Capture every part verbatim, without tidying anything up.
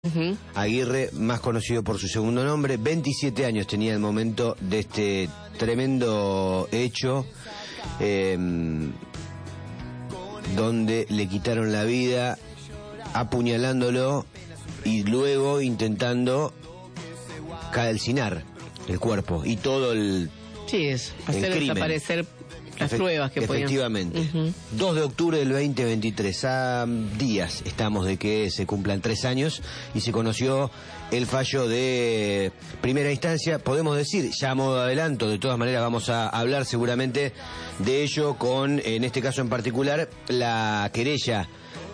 Uh-huh. Aguirre, más conocido por su segundo nombre, veintisiete años tenía el momento de este tremendo hecho, eh, donde le quitaron la vida apuñalándolo y luego intentando calcinar el cuerpo y todo el sí es hacer el crimen. Desaparecer las Efe- pruebas que podían. Efectivamente. Uh-huh. dos de octubre del veinte veintitrés, a días estamos de que se cumplan tres años y se conoció el fallo de primera instancia. Podemos decir, ya a modo de adelanto, de todas maneras vamos a hablar seguramente de ello con, en este caso en particular, la querella.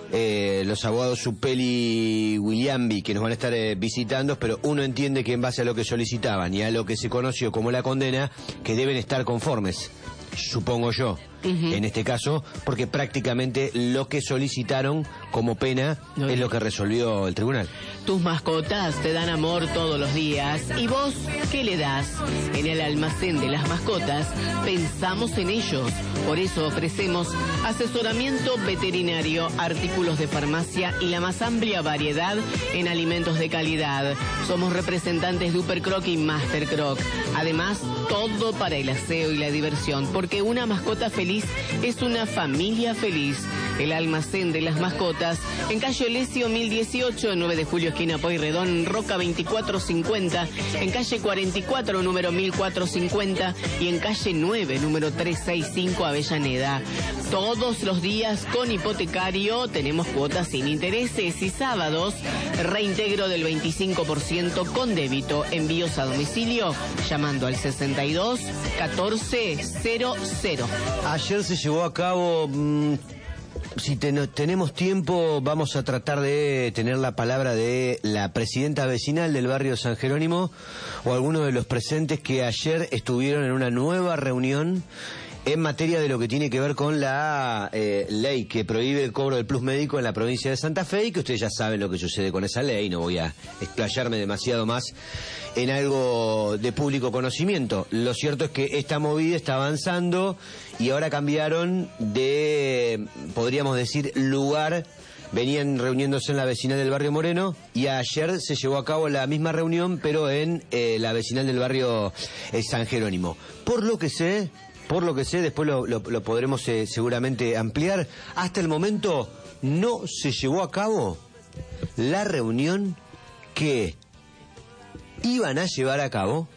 Eh, los abogados Suppelli y Williambi, que nos van a estar eh, visitando, pero uno entiende que en base a lo que solicitaban y a lo que se conoció como la condena, que deben estar conformes, supongo yo, uh-huh. en este caso, porque prácticamente lo que solicitaron como pena no, es lo que resolvió el tribunal. Tus mascotas te dan amor todos los días. ¿Y vos qué le das? En el almacén de las mascotas pensamos en ellos. Por eso ofrecemos asesoramiento veterinario, artículos de farmacia y la más amplia variedad en alimentos de calidad. Somos representantes de Upercroc y Master Croc. Además, todo para el aseo y la diversión, porque una mascota feliz es una familia feliz. El almacén de las mascotas en calle Olesio mil dieciocho, nueve de julio, esquina Pueyrredón, Roca veinticuatro cincuenta, en calle cuarenta y cuatro, número mil cuatrocientos cincuenta y en calle nueve, número trescientos sesenta y cinco, Avellaneda. Todos los días con hipotecario, tenemos cuotas sin intereses y sábados, reintegro del veinticinco por ciento con débito, envíos a domicilio, llamando al sesenta y dos catorce cero cero. Ayer se llevó a cabo... Mmm... Si ten- tenemos tiempo, vamos a tratar de tener la palabra de la presidenta vecinal del barrio San Jerónimo o alguno de los presentes que ayer estuvieron en una nueva reunión en materia de lo que tiene que ver con la eh, ley que prohíbe el cobro del plus médico en la provincia de Santa Fe, y que ustedes ya saben lo que sucede con esa ley. No voy a explayarme demasiado más en algo de público conocimiento. Lo cierto es que esta movida está avanzando y ahora cambiaron de, podríamos decir, lugar. Venían reuniéndose en la vecinal del barrio Moreno y ayer se llevó a cabo la misma reunión, pero en eh, la vecinal del barrio eh, San Jerónimo. Por lo que sé... Por lo que sé, después lo, lo, lo podremos eh, seguramente ampliar. Hasta el momento no se llevó a cabo la reunión que iban a llevar a cabo,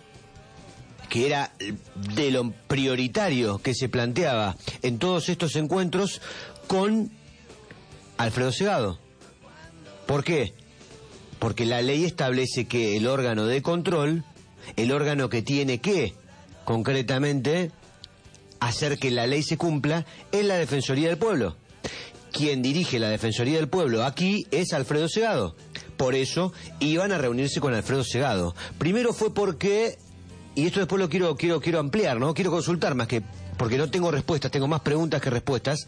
que era de lo prioritario que se planteaba en todos estos encuentros con Alfredo Segado. ¿Por qué? Porque la ley establece que el órgano de control, el órgano que tiene que, concretamente, hacer que la ley se cumpla, es la Defensoría del Pueblo. Quien dirige la Defensoría del Pueblo aquí es Alfredo Segado. Por eso iban a reunirse con Alfredo Segado. Primero fue porque, y esto después lo quiero quiero quiero ampliar, ¿no? Quiero consultar más que, porque no tengo respuestas, tengo más preguntas que respuestas.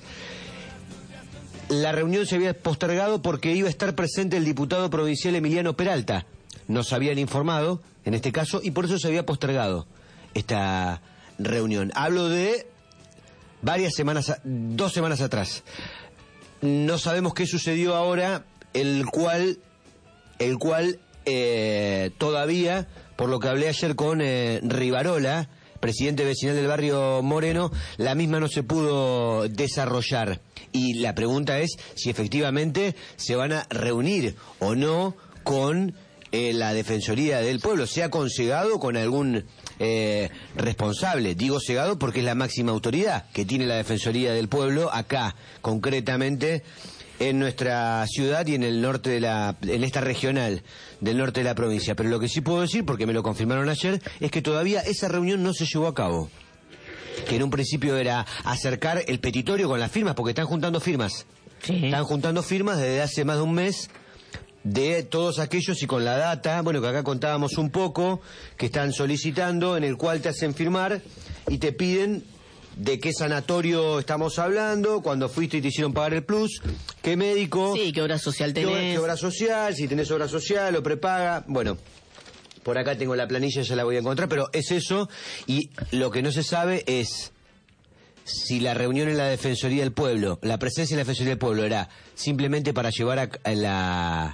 La reunión se había postergado porque iba a estar presente el diputado provincial Emiliano Peralta. Nos habían informado, en este caso, y por eso se había postergado esta reunión. Hablo de varias semanas, dos semanas atrás. No sabemos qué sucedió ahora, el cual, el cual eh, todavía, por lo que hablé ayer con eh, Rivarola, presidente vecinal del barrio Moreno, la misma no se pudo desarrollar. Y la pregunta es si efectivamente se van a reunir o no con eh, la Defensoría del Pueblo. ¿Se ha consegado con algún eh, responsable? Digo Segado porque es la máxima autoridad que tiene la Defensoría del Pueblo acá, concretamente en nuestra ciudad y en el norte de la, en esta regional del norte de la provincia. Pero lo que sí puedo decir, porque me lo confirmaron ayer, es que todavía esa reunión no se llevó a cabo. Que en un principio era acercar el petitorio con las firmas, porque están juntando firmas. Sí. Están juntando firmas desde hace más de un mes de todos aquellos, y con la data, bueno, que acá contábamos un poco, que están solicitando, en el cual te hacen firmar y te piden de qué sanatorio estamos hablando, cuando fuiste y te hicieron pagar el plus, qué médico, sí, qué obra social tenés, qué, qué obra social, si tenés obra social o prepaga. Bueno, por acá tengo la planilla, ya la voy a encontrar, pero es eso. Y lo que no se sabe es si la reunión en la Defensoría del Pueblo, la presencia en la Defensoría del Pueblo era simplemente para llevar a la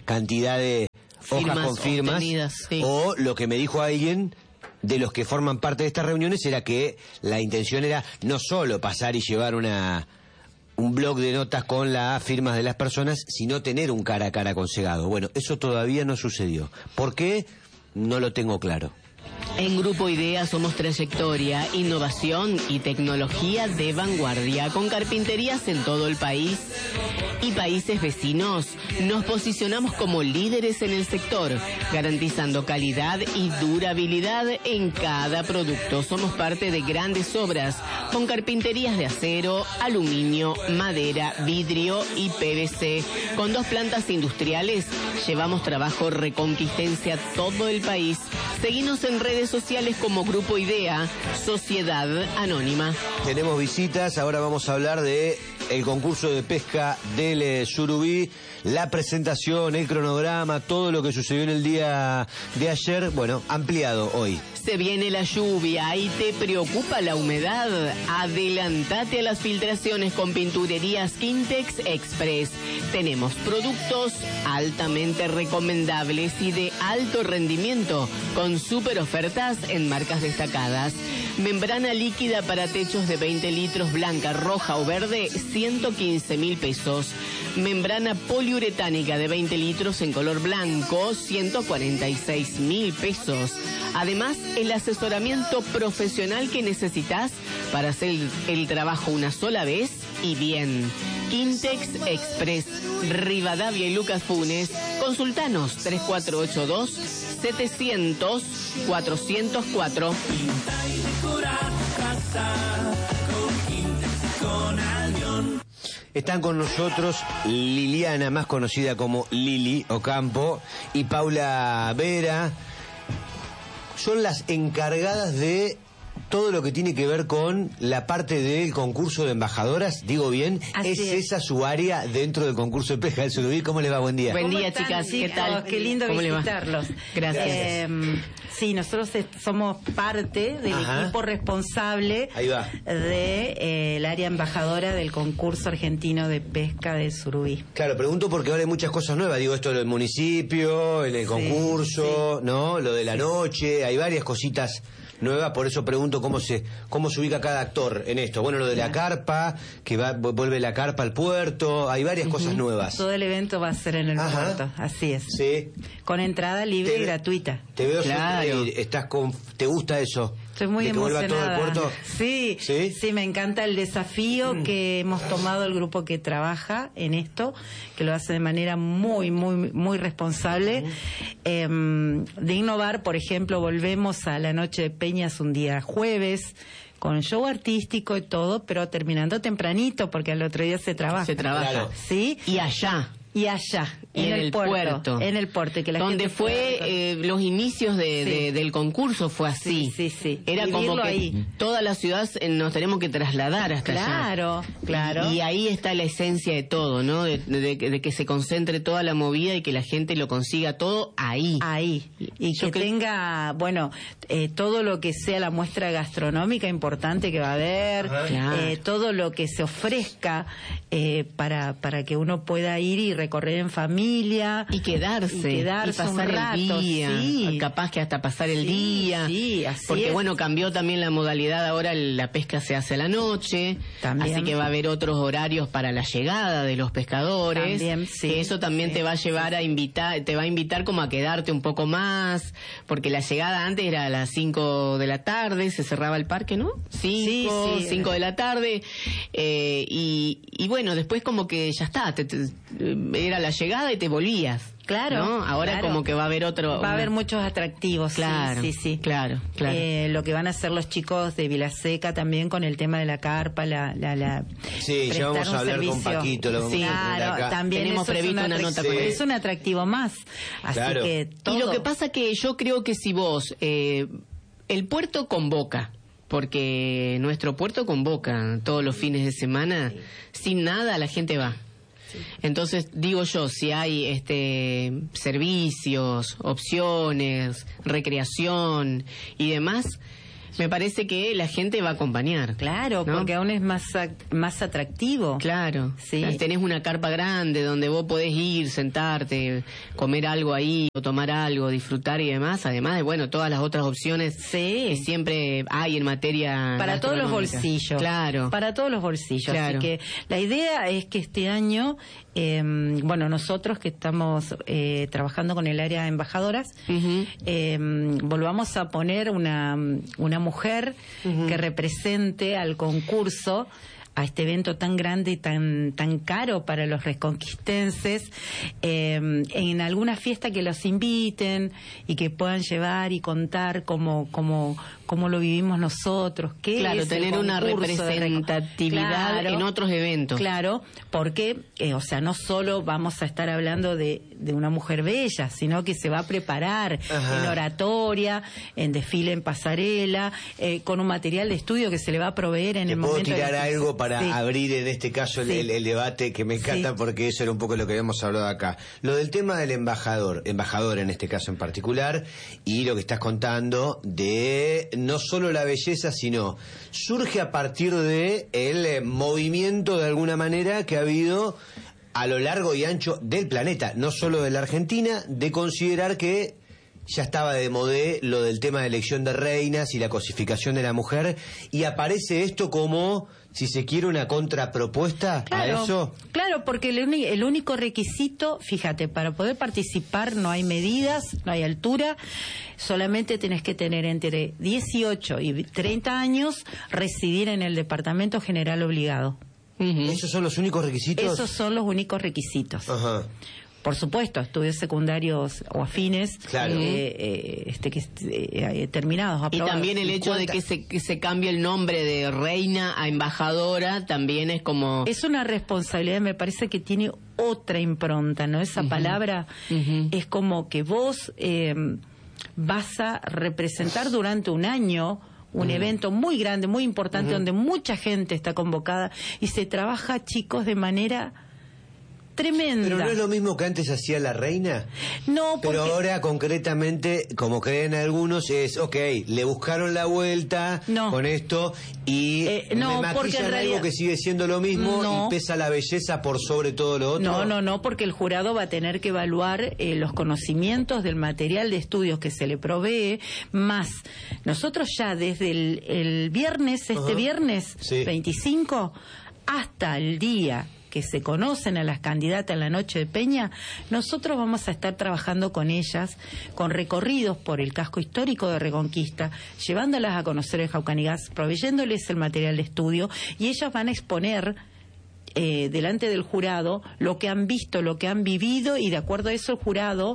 cantidad de Firmas hojas con firmas, obtenidas, sí. o lo que me dijo alguien de los que forman parte de estas reuniones era que la intención era no solo pasar y llevar una un blog de notas con las firmas de las personas, sino tener un cara a cara con Segado. Bueno, eso todavía no sucedió. ¿Por qué? No lo tengo claro. En Grupo IDEA somos trayectoria, innovación y tecnología de vanguardia, con carpinterías en todo el país y países vecinos. Nos posicionamos como líderes en el sector, garantizando calidad y durabilidad en cada producto. Somos parte de grandes obras, con carpinterías de acero, aluminio, madera, vidrio y P V C. Con dos plantas industriales, llevamos trabajo reconquistense a todo el país. Seguinos en redes sociales como Grupo IDEA, Sociedad Anónima. Tenemos visitas, ahora vamos a hablar de el concurso de pesca del eh, Surubí, la presentación, el cronograma, todo lo que sucedió en el día de ayer, bueno, ampliado hoy. Se viene la lluvia y te preocupa la humedad. Adelantate a las filtraciones con Pinturerías Quintex Express. Tenemos productos altamente recomendables y de alto rendimiento, con super ofertas en marcas destacadas. Membrana líquida para techos de veinte litros, blanca, roja o verde, ciento quince mil pesos. Membrana poliuretánica de veinte litros en color blanco, ciento cuarenta y seis mil pesos. Además, el asesoramiento profesional que necesitas para hacer el, el trabajo una sola vez y bien. Quintex Express, Rivadavia y Lucas Funes. Consultanos tres cuatro ocho dos, setecientos, cuatrocientos cuatro. Están con nosotros Liliana, más conocida como Lili Ocampo, y Paula Vera. Son las encargadas de todo lo que tiene que ver con la parte del concurso de embajadoras, digo bien, ¿es, es esa su área dentro del concurso de pesca del Surubí? ¿Cómo les va? Buen día. Buen día, chicas, ¿qué tal? Oh, qué lindo visitarlos. Gracias. Eh, sí, nosotros somos parte del Ajá. equipo responsable Ahí va. de eh, el área embajadora del concurso argentino de pesca del Surubí. Claro, pregunto porque ahora hay muchas cosas nuevas, digo esto del municipio, en el Sí, concurso, sí. ¿no? Lo de la noche, hay varias cositas nuevas, por eso pregunto cómo se cómo se ubica cada actor en esto. Bueno, lo de la carpa, que va vuelve la carpa al puerto, hay varias cosas nuevas. Todo el evento va a ser en el Ajá. puerto, así es. Sí. Con entrada libre Te- y gratuita. Te veo Claro. siempre y estás con ¿te gusta eso? Estoy muy ¿De que vuelva emocionada. todo al puerto? Sí, ¿Sí? sí, me encanta el desafío Mm. que hemos tomado el grupo que trabaja en esto, que lo hace de manera muy, muy, muy responsable. Eh, de innovar, por ejemplo, volvemos a la Noche de Peñas un día jueves, con show artístico y todo, pero terminando tempranito, porque al otro día se trabaja. Se trabaja. Claro. ¿Sí? Y allá, Y allá, y en, en el, el puerto, puerto, en el puerto, y que la donde gente fue pueda- eh, los inicios de, Sí. de- del concurso fue así. Sí, sí, sí. Era como Vivirlo que ahí. toda la ciudad eh, nos tenemos que trasladar hasta allá. Claro, claro. Y, y ahí está la esencia de todo, ¿no? De, de- de que se concentre toda la movida y que la gente lo consiga todo ahí. Ahí. Y Yo que cre- tenga, bueno, eh, todo lo que sea la muestra gastronómica importante que va a haber, Ajá. Claro. eh, todo lo que se ofrezca eh, para, para que uno pueda ir y recorrer en familia. Y quedarse, Y quedarse y pasar un rato, el día, sí. capaz que hasta pasar el Sí, día, sí, así porque es. bueno, cambió también la modalidad, ahora la pesca se hace a la noche, También. así que va a haber otros horarios para la llegada de los pescadores, También, sí, que eso también sí, te va a llevar a invitar, te va a invitar como a quedarte un poco más, porque la llegada antes era a las cinco de la tarde, se cerraba el parque, ¿no? cinco, Sí, sí. cinco de la tarde, eh, y, y bueno, después como que ya está, te- te- era la llegada y te volvías. Claro, ¿no? Ahora claro. como que va a haber otro... Va a una- haber muchos atractivos, sí, Claro, sí, sí. claro, claro. Eh, lo que van a hacer los chicos de Vilaseca también con el tema de la carpa, la... la, la Sí, ya prestar vamos un a hablar con servicio. Paquito, lo vamos Sí, a tener Claro, acá. también Tenemos eso es previsto un una atrac- nota con él. Es un atractivo más. Así Claro. que todo... Y lo que pasa que yo creo que si vos... Eh, el puerto convoca, porque nuestro puerto convoca todos los fines de semana, sin nada la gente va. Entonces, digo yo, si hay este servicios, opciones, recreación y demás, me parece que la gente va a acompañar. Claro, ¿no? porque aún es más más atractivo. Claro, sí. Tenés una carpa grande donde vos podés ir, sentarte, comer algo ahí, o tomar algo, disfrutar y demás, además de, bueno, todas las otras opciones sí. que siempre hay en materia para todos los bolsillos. Claro. Para todos los bolsillos. Claro. Así que la idea es que este año, eh, bueno, nosotros que estamos eh, trabajando con el área de embajadoras, uh-huh. eh, volvamos a poner una, una mujer uh-huh. que represente al concurso, a este evento tan grande y tan tan caro para los reconquistenses, eh, en alguna fiesta que los inviten y que puedan llevar y contar cómo cómo cómo lo vivimos nosotros, qué claro, es tener una representatividad claro, en otros eventos. Claro, porque, eh, o sea, no solo vamos a estar hablando de, de una mujer bella, sino que se va a preparar Ajá. en oratoria, en desfile en pasarela, eh, con un material de estudio que se le va a proveer en ¿Te el puedo momento. tirar de la... algo para sí. abrir en este caso el, sí. el, el debate que me encanta sí. porque eso era un poco lo que habíamos hablado acá? Lo del tema del embajador, embajador en este caso en particular, y lo que estás contando de no solo la belleza, sino surge a partir de el eh, movimiento de alguna manera que ha habido a lo largo y ancho del planeta, no solo de la Argentina, de considerar que ya estaba de modé lo del tema de elección de reinas y la cosificación de la mujer, y aparece esto como, si se quiere, una contrapropuesta claro, a eso. Claro, porque el, el único requisito, fíjate, para poder participar no hay medidas, no hay altura, solamente tenés que tener entre dieciocho y treinta años, residir en el Departamento General obligado. Uh-huh. ¿Esos son los únicos requisitos? Esos son los únicos requisitos. Ajá. Por supuesto, estudios secundarios o afines, claro. eh, eh, este, que, eh, terminados, aprobados. Y también el hecho de que se, que se cambie el nombre de reina a embajadora también es como... Es una responsabilidad, me parece que tiene otra impronta, ¿no? Esa uh-huh. palabra uh-huh. es como que vos eh, vas a representar durante un año un uh-huh. evento muy grande, muy importante, uh-huh. donde mucha gente está convocada y se trabaja, chicos, de manera... tremenda. Pero no es lo mismo que antes hacía la reina. No, porque... Pero ahora concretamente, como creen algunos, es, ok, le buscaron la vuelta no. con esto y eh, no, me maquillan algo realidad... que sigue siendo lo mismo no. y pesa la belleza por sobre todo lo otro. No, no, no, porque el jurado va a tener que evaluar eh, los conocimientos del material de estudios que se le provee, más nosotros ya desde el, el viernes, este uh-huh. viernes sí. veinticinco, hasta el día que se conocen a las candidatas en la noche de Peña, nosotros vamos a estar trabajando con ellas, con recorridos por el casco histórico de Reconquista, llevándolas a conocer el Jaucanigas, proveyéndoles el material de estudio, y ellas van a exponer eh, delante del jurado lo que han visto, lo que han vivido, y de acuerdo a eso el jurado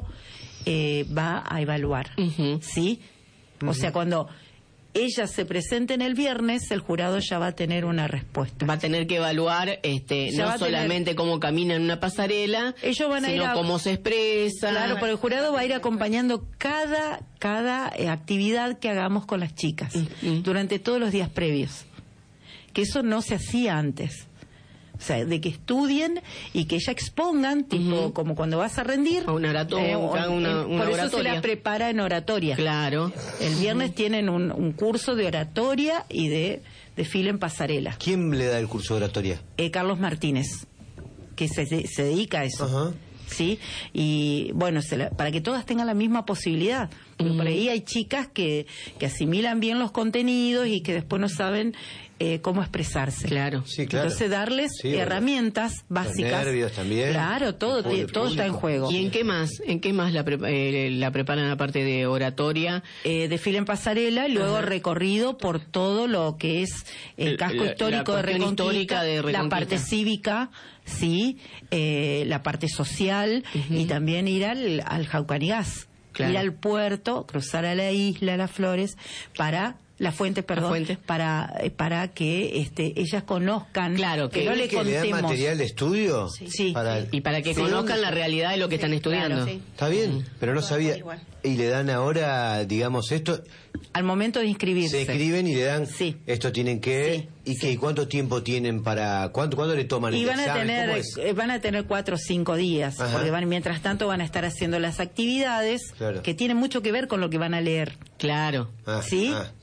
eh, va a evaluar, uh-huh. ¿sí? Uh-huh. O sea, cuando ellas se presenten el viernes, el jurado ya va a tener una respuesta. Va a tener que evaluar este ya no solamente tener... cómo camina en una pasarela, ellos van a sino ir a... cómo se expresa. Claro, pero el jurado va a ir acompañando cada cada eh, actividad que hagamos con las chicas uh-huh. durante todos los días previos. Que eso no se hacía antes. O sea, de que estudien y que ya expongan, tipo uh-huh. como cuando vas a rendir. A una oratoria. Eh, una, una, una por eso oratoria. se la prepara en oratoria. Claro. El viernes uh-huh. tienen un, un curso de oratoria y de desfile en pasarela. ¿Quién le da el curso de oratoria? Eh, Carlos Martínez, que se, se dedica a eso. Uh-huh. ¿Sí? Y bueno, se la, para que todas tengan la misma posibilidad. Porque uh-huh. por ahí hay chicas que, que asimilan bien los contenidos y que después no saben eh, cómo expresarse. Claro. Sí, claro. Entonces darles sí, herramientas básicas. Los nervios también. Claro, todo, t- todo está en juego. ¿Y en qué más? ¿En qué más la, pre- eh, la preparan aparte de oratoria? Eh, desfile en pasarela, luego uh-huh. recorrido por todo lo que es el casco la, histórico la de Reconquista, de Reconquista, la parte cívica, sí, eh, la parte social uh-huh. y también ir al, al Jaucanigas, claro. ir al puerto, cruzar a la isla, Las Flores, para la fuente, perdón, la fuente. para para que este ellas conozcan, claro, que, que no le que contemos. le dan material de estudio, sí, sí. Para... y para que sí. conozcan la realidad de lo que sí, están estudiando. Claro, sí. Está bien, uh-huh. pero no sabía. Y le dan ahora, digamos, esto. Al momento de inscribirse. Se escriben y le dan, sí. esto tienen que, sí, y sí. que cuánto tiempo tienen para, cuánto, cuándo le toman el y van a examen, tener, ¿cómo es? van a tener cuatro o cinco días, Ajá. porque van, mientras tanto van a estar haciendo las actividades claro. que tienen mucho que ver con lo que van a leer. Claro. Ah, ¿sí? Ah, claro.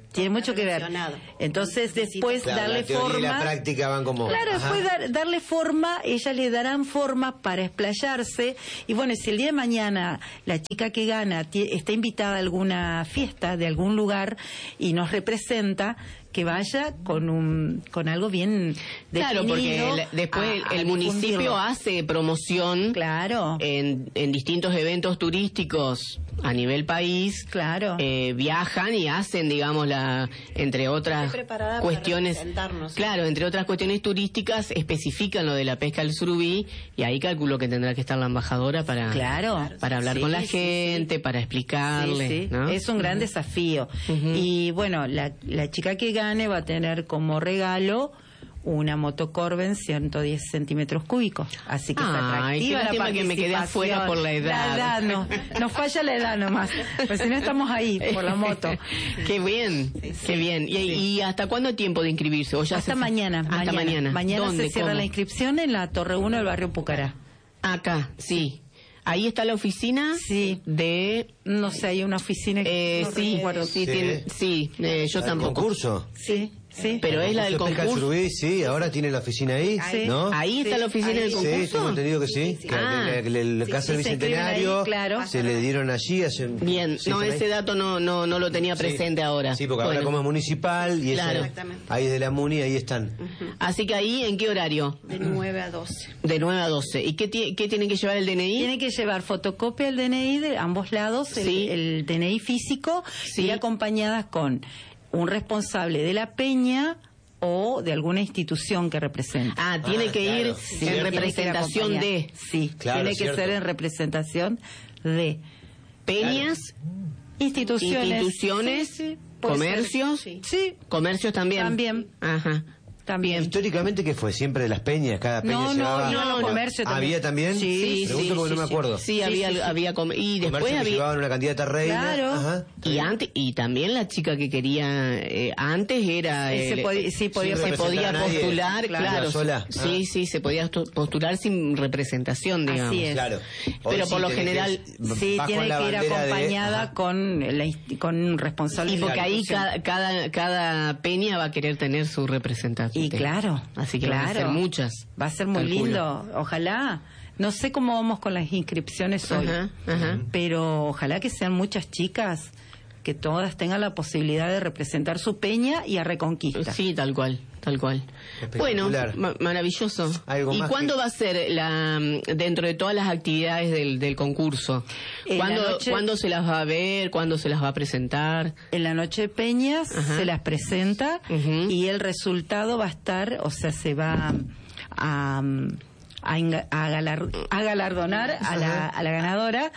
tiene mucho que ver. Entonces después claro, darle la teoría forma. Y la práctica van como. Claro, Ajá. después dar, darle forma, ellas le darán forma para explayarse. Y bueno, si el día de mañana la chica que gana está invitada a alguna fiesta de algún lugar y nos representa, que vaya con un con algo bien definido. Claro, porque el, después a, a el municipio hace promoción claro. en, en distintos eventos turísticos a nivel país. Claro. Eh, viajan y hacen, digamos, la entre otras cuestiones. Claro, entre otras cuestiones turísticas, especifican lo de la pesca del surubí y ahí calculo que tendrá que estar la embajadora para, claro. para hablar sí, con la sí, gente, sí. para explicarle. Sí, sí. ¿no? Es un gran uh-huh. desafío. Uh-huh. Y bueno, la, la chica que gane va a tener como regalo una motocorben ciento diez centímetros cúbicos. Así que está atractiva. Ay, qué la lástima que me quedé afuera por la edad. La edad no, nos falla la edad nomás. Pues si no estamos ahí, por la moto. Qué bien, sí, qué bien. ¿Y, sí. ¿Y hasta cuándo tiempo de inscribirse? ¿O ya hasta se... mañana. Hasta mañana. Mañana, mañana ¿Dónde, se cierra cómo? la inscripción en la Torre uno del barrio Pucará. Acá, sí. Ahí está la oficina sí. de... No sé, hay una oficina que... Eh, no sí, recuerdo. sí, sí, tiene, sí eh, yo tampoco. ¿Concurso? Sí. Sí. Pero es la del concurso. Surubí, sí, ahora tiene la oficina ahí, sí. ¿no? Ahí está sí. la oficina ahí. del concurso. Sí, tengo entendido que sí. sí, sí. Que ah. el, el, el sí, caso del sí, Bicentenario ahí, claro. se le dieron allí hace... Bien, sí, no, ese ahí. dato no, no, no lo tenía presente sí. ahora. Sí, porque bueno. ahora como es municipal y claro. esa, ahí de la Muni, ahí están. Uh-huh. Así que ahí, ¿en qué horario? De nueve a doce. De nueve a doce. ¿Y qué, qué tienen que llevar el D N I? Tiene que llevar fotocopia del D N I de ambos lados, sí. el, el D N I físico, sí. y acompañadas con un responsable de la peña o de alguna institución que represente. Ah, tiene ah, que claro. ir sí, en representación de... Sí, claro, tiene que cierto. ser en representación de... Peñas, instituciones, instituciones sí, sí, comercios, sí. sí, comercios también. También. Ajá. También. Históricamente, ¿qué fue? ¿Siempre de las peñas? ¿Cada peña no, llevaba...? No, no, no, comercio también. ¿Había también? Sí, Pregunto sí, porque sí, no me acuerdo. Sí, sí había, sí, sí. había com y después comercio había... que llevaban una candidata reina. Claro. Ajá, y antes y también la chica que quería eh, antes era sí, el, se podía, sí, podía, se podía postular, claro, claro. Sola. Sí, ah. sí, se podía postular sin representación, digamos. Así es. Claro. Pero Hoy por sí lo general que, sí tiene que ir acompañada de... con la, con un responsable. Y porque de la ahí cada, cada cada peña va a querer tener su representante. Y claro, así que claro. van a ser muchas. Va a ser muy calculo. lindo, ojalá. No sé cómo vamos con las inscripciones hoy, ajá, ajá. pero ojalá que sean muchas chicas, que todas tengan la posibilidad de representar su peña y a Reconquista. Sí, tal cual, tal cual. Bueno, ma maravilloso. ¿Algo ¿Y más cuándo que... va a ser la dentro de todas las actividades del, del concurso? ¿Cuándo, noche... ¿Cuándo se las va a ver? ¿Cuándo se las va a presentar? En la noche de peñas ajá. se las presenta uh-huh. y el resultado va a estar, o sea, se va a... A, a, galar, a galardonar a la, a la ganadora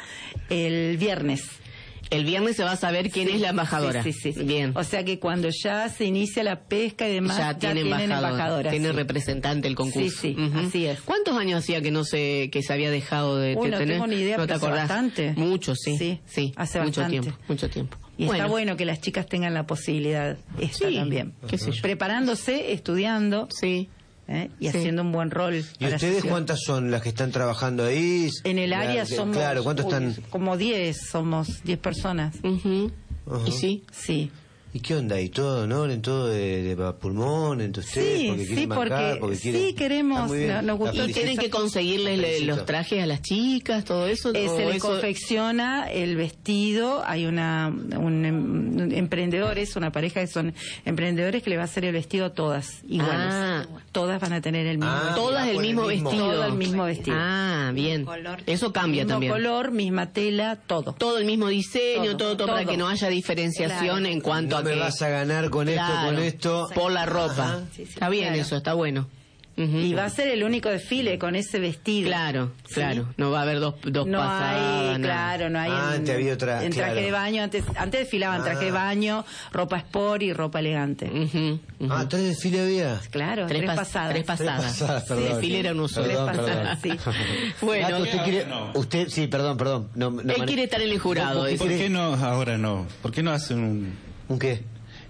el viernes. El viernes se va a saber quién sí, es la embajadora. Sí, sí, sí. Bien. O sea que cuando ya se inicia la pesca y demás, ya, ya tiene tienen embajadora, embajadora. Tiene sí. representante el concurso. Sí, sí, uh-huh. así es. ¿Cuántos años hacía que no se que se había dejado de, Uy, de no tener? tengo ni idea, ¿No te pero acordás? hace bastante. Mucho, sí. Sí, sí. hace mucho bastante. tiempo, mucho tiempo. Y bueno. está bueno que las chicas tengan la posibilidad esta sí, también. Qué sé yo. Preparándose, estudiando. Sí. ¿Eh? y sí. haciendo un buen rol. ¿Y ustedes cuántas son las que están trabajando ahí? En el área la, somos claro, ¿cuántos uy, están? como diez, somos diez personas. Uh-huh. Uh-huh. ¿Y sí? Sí. ¿Y qué onda? ¿Y todo, no? ¿En todo de, de pulmón? ¿En ustedes? Sí, porque sí, bancar, porque, porque quieren... sí queremos. No, nos gusta. ¿Y tienen que conseguirles los trajes a las chicas, todo eso? Eh, se les eso... confecciona el vestido. Hay una un, un, emprendedores, una pareja que son emprendedores que le va a hacer el vestido a todas iguales. Ah. Todas van a tener el mismo. Ah, todas el mismo, el mismo vestido. Todo el mismo vestido. Ah, bien. Eso cambia mismo también. color, misma tela, todo. Todo el mismo diseño, todo, todo, todo, para todo. que no haya diferenciación Claro. en cuanto no a me que vas a ganar con claro, esto, con esto. por la ropa. Sí, sí, está bien claro. eso, está bueno. Uh-huh. Y va a ser el único desfile con ese vestido. Claro, ¿Sí? claro. No va a haber dos, dos no pasadas. hay, claro, no hay. Ah, en, antes había otra, en traje claro. de baño, antes antes desfilaban Ah. traje de baño, ropa sport y ropa elegante. Uh-huh, uh-huh. Ah, tres desfiles había. Claro, Tres, tres, pas pasadas. tres pasadas. Tres pasadas, Sí, perdón. el desfile era uno solo. Tres Perdón, pasadas, perdón. sí. Bueno, Gato, usted quiere, usted, sí, perdón, perdón. No, no él mane- quiere estar en el jurado. ¿Por qué dice. ¿Por qué no ahora no? ¿Por qué no hacen un, ¿Un qué?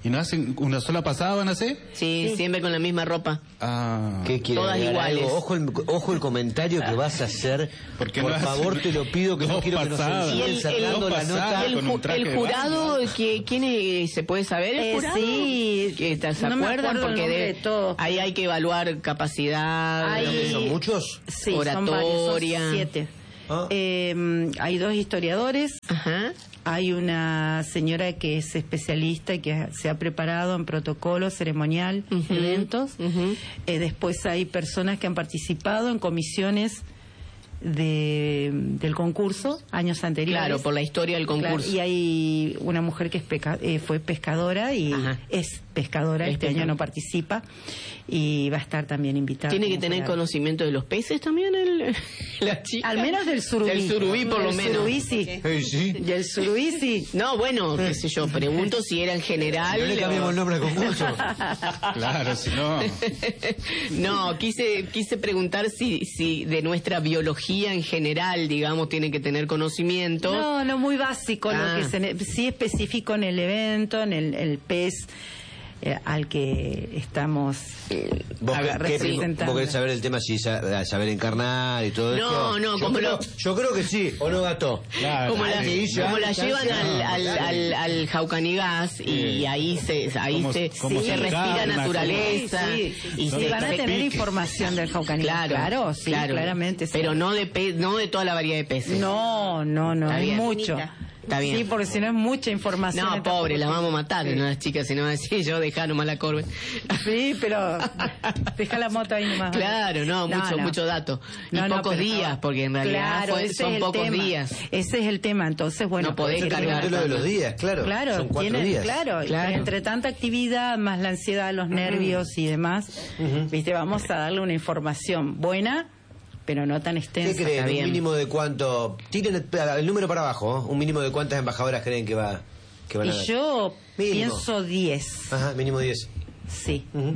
¿Y no hacen una sola pasada, van a hacer? Sí, sí, siempre con la misma ropa. Ah. ¿Qué quieres? Todas iguales. Algo? Ojo, el, ojo el comentario que vas a hacer. Porque por no favor, hace- te lo pido, que no dos quiero que pasadas. nos Y el, sigan el- sacando dos la pasadas. nota. el, con ju- un traje el de jurado, baño. que, ¿quién es? ¿Se puede saber el Eh, jurado? sí. ¿Que te- ¿Se No me acuerdan? acuerdo el Porque nombre de- de todos. ahí hay que evaluar capacidad. Hay- ¿Creo que son muchos? Sí, Oratoria. son varios, son siete. Ah. Eh, hay dos historiadores, Ajá. hay una señora que es especialista y que se ha preparado en protocolo ceremonial, Ujú, eventos. ujú. Eh, después hay personas que han participado en comisiones de, del concurso años anteriores. Claro, por la historia del Claro, concurso. y hay una mujer que es peca- eh, fue pescadora y Ajá. es pescadora, Es este pescadora. año no participa y va a estar también invitada. ¿Tiene que como tener jurado. conocimiento de los peces también el, la chica? Al menos del surubí. Del surubí, por lo Del menos. surubí, sí. Eh, sí. Del surubí, sí. No, bueno, qué sé yo, pregunto si era en general. No le cambiamos o- el nombre al concurso. Claro, si no... No, quise quise preguntar si si de nuestra biología en general, digamos, tiene que tener conocimiento. No, no, muy básico, Ah. lo que se ne- sí específico en el evento, en el, el pez eh, al que estamos eh, ¿Vos, haga- qué- qué- representando. vos querés saber el tema si sa- saber encarnar y todo No, eso? no, yo como creo, lo- yo creo que sí, ¿o no, Gato? Claro. Como la, Ay, sí, como ya, la ya, llevan ya. al, al, al, al Jaucanigas y, Sí. ahí se ahí Cómo- se, cómo se se respira encarna, naturaleza Sí, sí, y sí, se van a se- tener pique. información del Jaucanigas. claro, claro, sí, claro. claramente. sí. Pero no de pe- no de toda la variedad de peces. No, no, no, Está es bien. mucho. Está bien. Sí, porque si no es mucha información. No, tampoco pobre, las tiene- vamos a matar, Sí. ¿no? Las chicas, si no van a decir yo, dejá nomás la corbe. Sí, pero deja la moto ahí nomás. Claro, no, mucho, mucho dato. Y No, no, pocos pero días, no. porque en realidad Claro, fue- ese son es el pocos tema. días. Ese es el tema, entonces, bueno. No podés pues, Yo te cargar pregunté lo de los días, claro. Claro, Son cuatro tienen- días. claro, Claro. entre tanta actividad, más la ansiedad, los nervios y demás, viste, vamos a darle una información buena, pero no tan ¿Qué extensa. creen? está ¿Un bien. mínimo de cuánto? Tiren el, el número para abajo, ¿eh? Un mínimo de cuántas embajadoras creen que va que van a Y haber. yo Mínimo. pienso diez, Ajá, mínimo diez. sí, Ujú.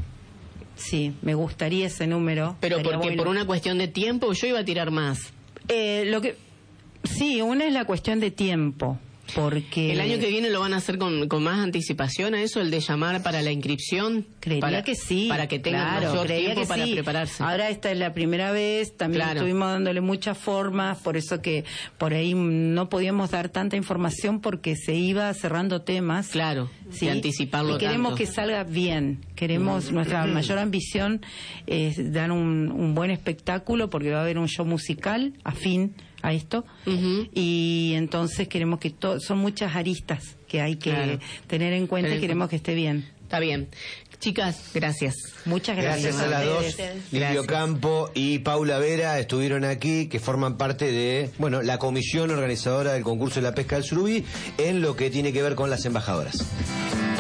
sí, me gustaría ese número. Pero estaría porque bueno. por una cuestión de tiempo yo iba a tirar más. Eh, lo que sí, una es la cuestión de tiempo, porque El año que viene lo van a hacer con, con más anticipación a eso, el de llamar para la inscripción. creería para, que sí, Para que tengan claro, mayor creería tiempo que para sí. prepararse. Ahora esta es la primera vez, también Claro. estuvimos dándole muchas formas, por eso que por ahí no podíamos dar tanta información porque se iba cerrando temas. Claro, ¿sí? de anticiparlo Y queremos tanto. que salga bien. Queremos, nuestra mayor ambición es dar un, un buen espectáculo porque va a haber un show musical afín a esto. Ujú. Y entonces queremos que to- son muchas aristas que hay que Claro. tener en cuenta Tener y en queremos cuenta. que esté bien. Está bien. Chicas, gracias. Muchas gracias. Gracias a las dos, ustedes. Livio Gracias. Campo y Paula Vera estuvieron aquí, que forman parte de, bueno, la comisión organizadora del concurso de la pesca del surubí en lo que tiene que ver con las embajadoras.